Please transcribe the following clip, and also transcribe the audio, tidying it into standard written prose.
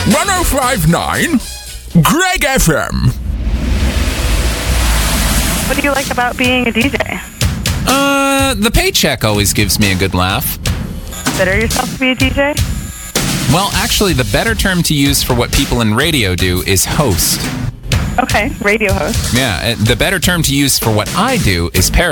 1059 Greg FM. What do you like about being a DJ? The paycheck always gives me a good laugh. Consider yourself to be a DJ? Well, actually, the better term to use for what people in radio do is host. Okay, radio host. Yeah, the better term to use for what I do is parody.